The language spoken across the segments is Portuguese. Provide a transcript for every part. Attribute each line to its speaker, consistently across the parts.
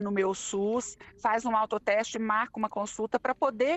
Speaker 1: no meu SUS, faz um autoteste, marca uma consulta para poder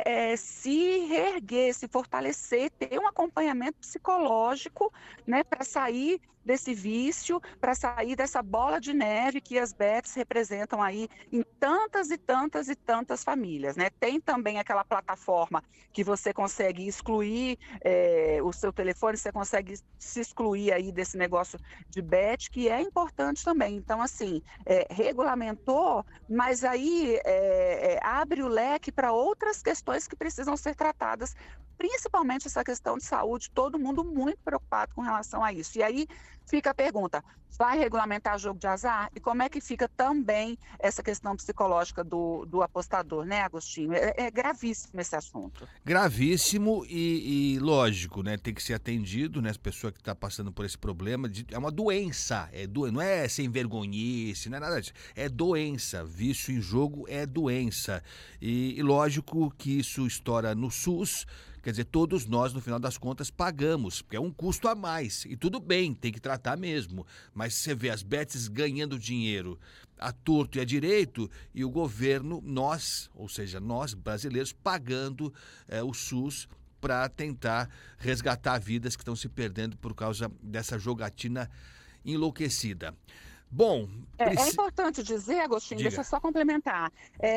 Speaker 1: se reerguer, se fortalecer, ter um acompanhamento psicológico, né, para sair desse vício, para sair dessa bola de neve que as bets representam aí em tantas e tantas e tantas famílias, né? Tem também aquela plataforma que você consegue excluir o seu telefone, você consegue se excluir aí desse negócio de bet, que é importante também. Então, assim, regulamentou, mas aí abre o leque para outras questões que precisam ser tratadas, principalmente essa questão de saúde, todo mundo muito preocupado com relação a isso. E aí fica a pergunta: vai regulamentar jogo de azar? E como é que fica também essa questão psicológica do apostador, né, Agostinho? É gravíssimo esse assunto.
Speaker 2: Gravíssimo e lógico, né, tem que ser atendido, né, as pessoa que está passando por esse problema é uma doença, não é sem vergonhice, não é nada disso, é doença, vício em jogo é doença. E lógico que isso estoura no SUS, quer dizer, todos nós, no final das contas, pagamos, porque é um custo a mais. E tudo bem, tem que tratar mesmo. Mas você vê as bets ganhando dinheiro à torto e à direito, e o governo, nós, ou seja, nós brasileiros, pagando o SUS para tentar resgatar vidas que estão se perdendo por causa dessa jogatina enlouquecida. Bom,
Speaker 1: É importante dizer, Agostinho, deixa eu
Speaker 2: diga.
Speaker 1: só complementar.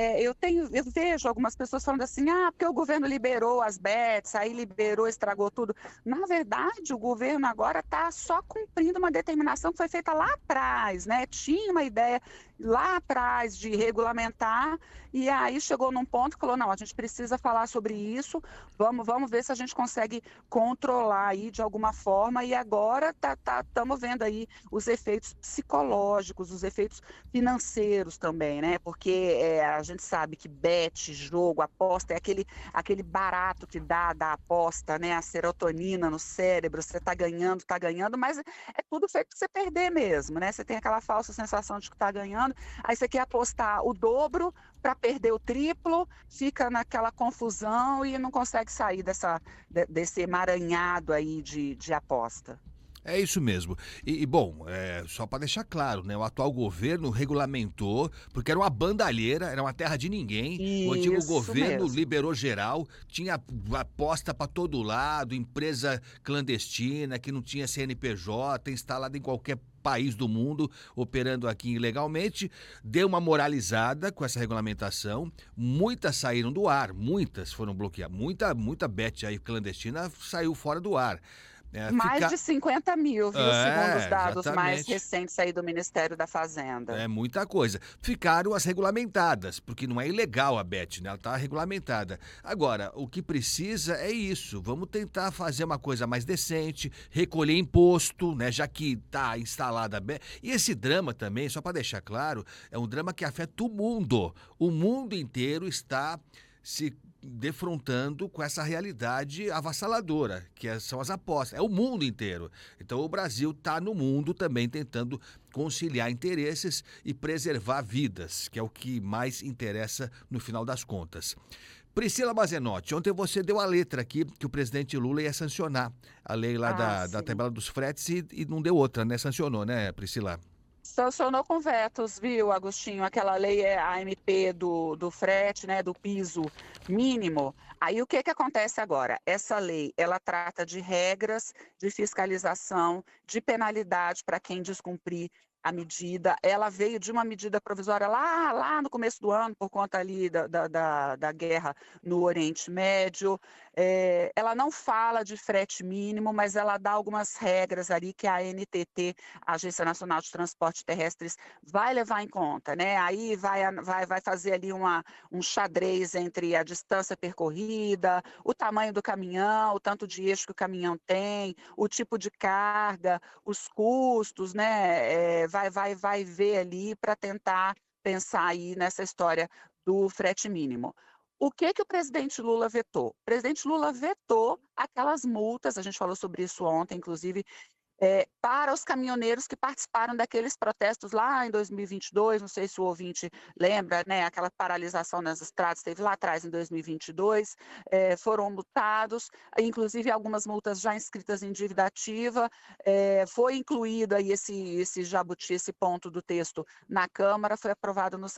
Speaker 1: Eu vejo algumas pessoas falando assim, porque o governo liberou as bets, aí liberou, estragou tudo. Na verdade, o governo agora está só cumprindo uma determinação que foi feita lá atrás, né? Tinha uma ideia lá atrás de regulamentar, e aí chegou num ponto que falou, não, a gente precisa falar sobre isso, vamos ver se a gente consegue controlar aí de alguma forma, e agora estamos vendo aí os efeitos psicológicos, os efeitos financeiros também, né? Porque a gente sabe que bet, jogo, aposta, é aquele barato que dá da aposta, né? A serotonina no cérebro, você está ganhando, mas é tudo feito para você perder mesmo, né? Você tem aquela falsa sensação de que está ganhando, aí você quer apostar o dobro para perder o triplo, fica naquela confusão e não consegue sair desse emaranhado aí de aposta.
Speaker 2: É isso mesmo. Bom, só para deixar claro, né, o atual governo regulamentou, porque era uma bandalheira, era uma terra de ninguém. O antigo
Speaker 1: Isso
Speaker 2: governo
Speaker 1: mesmo.
Speaker 2: liberou geral, tinha aposta para todo lado, empresa clandestina que não tinha CNPJ, instalada em qualquer país do mundo, operando aqui ilegalmente, deu uma moralizada com essa regulamentação, muitas saíram do ar, muitas foram bloqueadas, muita bet aí clandestina saiu fora do ar.
Speaker 1: Mais de 50 mil, viu, segundo os dados mais
Speaker 2: Exatamente.
Speaker 1: recentes aí do Ministério da Fazenda.
Speaker 2: É muita coisa. Ficaram as regulamentadas, porque não é ilegal a bet, né? Ela está regulamentada. Agora, o que precisa é isso. Vamos tentar fazer uma coisa mais decente, recolher imposto, né? Já que está instalada a bet. E esse drama também, só para deixar claro, é um drama que afeta o mundo. O mundo inteiro está se defrontando com essa realidade avassaladora, são as apostas. É o mundo inteiro. Então o Brasil está no mundo também tentando conciliar interesses e preservar vidas, que é o que mais interessa no final das contas. Priscila Mazenotti, ontem você deu a letra aqui que o presidente Lula ia sancionar a lei lá da
Speaker 1: Sim.
Speaker 2: tabela dos fretes e não deu outra, né? Sancionou, né, Priscila?
Speaker 1: Sancionou com vetos, viu, Agostinho? Aquela lei é a MP do frete, né, do piso mínimo. Aí o que que acontece agora? Essa lei, ela trata de regras de fiscalização, de penalidade para quem descumprir a medida. Ela veio de uma medida provisória lá no começo do ano, por conta ali da guerra no Oriente Médio. Ela não fala de frete mínimo, mas ela dá algumas regras ali que a ANTT, a Agência Nacional de Transporte Terrestres, vai levar em conta, né? Aí vai fazer ali um xadrez entre a distância percorrida, o tamanho do caminhão, o tanto de eixo que o caminhão tem, o tipo de carga, os custos, né? Vai ver ali para tentar pensar aí nessa história do frete mínimo. O que que o presidente Lula vetou? O presidente Lula vetou aquelas multas, a gente falou sobre isso ontem, inclusive, para os caminhoneiros que participaram daqueles protestos lá em 2022, não sei se o ouvinte lembra, né, aquela paralisação nas estradas, teve lá atrás em 2022, foram multados, inclusive algumas multas já inscritas em dívida ativa, foi incluído aí esse jabuti, esse ponto do texto na Câmara, foi aprovado no